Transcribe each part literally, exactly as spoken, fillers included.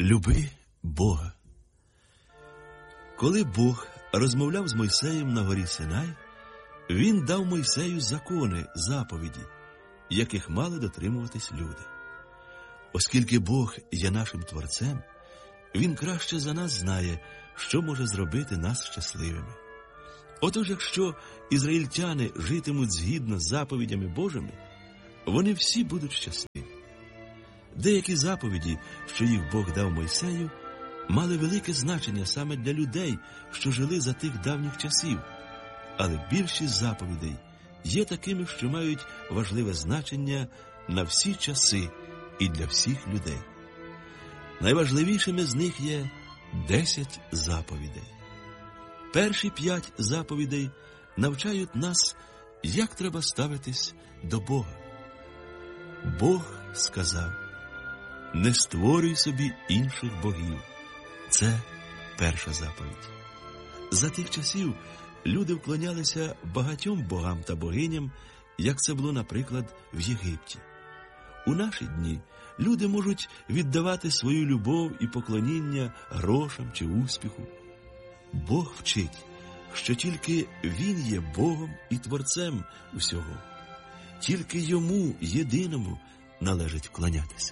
Люби Бога. Коли Бог розмовляв з Мойсеєм на горі Синай, він дав Мойсею закони, заповіді, яких мали дотримуватись люди. Оскільки Бог є нашим Творцем, Він краще за нас знає, що може зробити нас щасливими. Отож, якщо ізраїльтяни житимуть згідно з заповідями Божими, вони всі будуть щасливі. Деякі заповіді, що їх Бог дав Мойсею, мали велике значення саме для людей, що жили за тих давніх часів. Але більшість заповідей є такими, що мають важливе значення на всі часи і для всіх людей. Найважливішими з них є десять заповідей. Перші п'ять заповідей навчають нас, як треба ставитись до Бога. Бог сказав: «Не створюй собі інших богів». Це перша заповідь. За тих часів люди вклонялися багатьом богам та богиням, як це було, наприклад, в Єгипті. У наші дні люди можуть віддавати свою любов і поклоніння грошам чи успіху. Бог вчить, що тільки Він є Богом і Творцем усього. Тільки Йому, єдиному, належить вклонятися.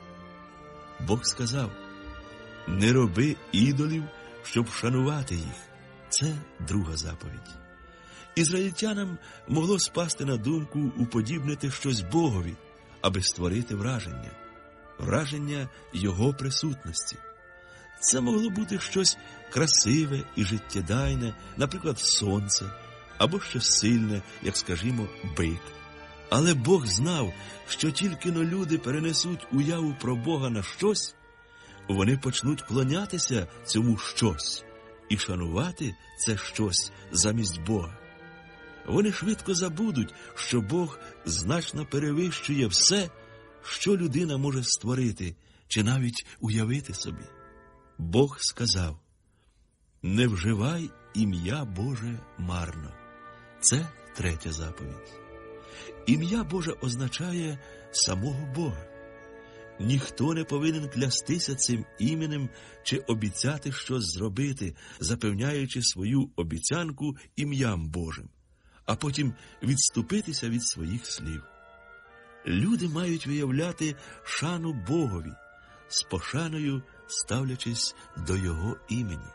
Бог сказав: «Не роби ідолів, щоб вшанувати їх». Це друга заповідь. Ізраїльтянам могло спасти на думку уподібнити щось Богові, аби створити враження. Враження Його присутності. Це могло бути щось красиве і життєдайне, наприклад, сонце, або щось сильне, як, скажімо, бик. Але Бог знав, що тільки-но люди перенесуть уяву про Бога на щось, вони почнуть вклонятися цьому щось і шанувати це щось замість Бога. Вони швидко забудуть, що Бог значно перевищує все, що людина може створити чи навіть уявити собі. Бог сказав: «Не вживай ім'я Боже марно». Це третя заповідь. Ім'я Боже означає самого Бога. Ніхто не повинен клястися цим іменем чи обіцяти щось зробити, запевняючи свою обіцянку ім'ям Божим, а потім відступитися від своїх слів. Люди мають виявляти шану Богові, з пошаною ставлячись до Його імені.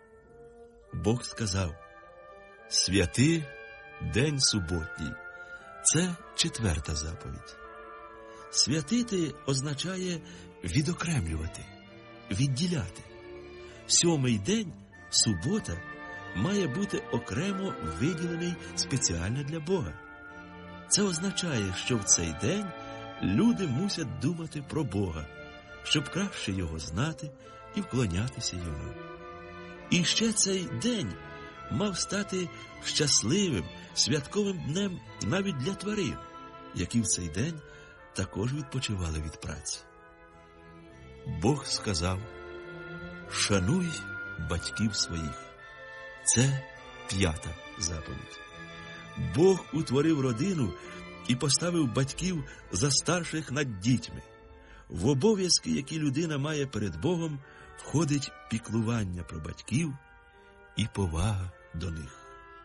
Бог сказав: «Святи день суботній». Це четверта заповідь. Святити означає відокремлювати, відділяти. Сьомий день, субота, має бути окремо виділений спеціально для Бога. Це означає, що в цей день люди мусять думати про Бога, щоб краще Його знати і вклонятися Йому. І ще цей день мав стати щасливим, святковим днем навіть для тварин, які в цей день також відпочивали від праці. Бог сказав: «Шануй батьків своїх». Це п'ята заповідь. Бог утворив родину і поставив батьків за старших над дітьми. В обов'язки, які людина має перед Богом, входить піклування про батьків і повага до них.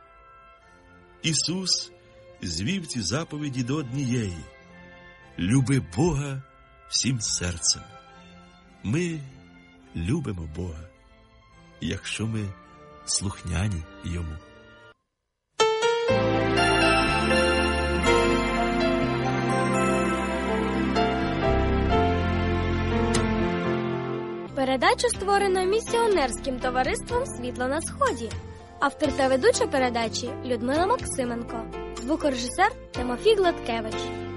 Ісус звів ці заповіді до однієї: «Люби Бога всім серцем». Ми любимо Бога, якщо ми слухняні Йому. Передачу створено місіонерським товариством «Світло на сході». Автор та ведуча передачі Людмила Максименко. Звукорежисер Тимофій Гладкевич.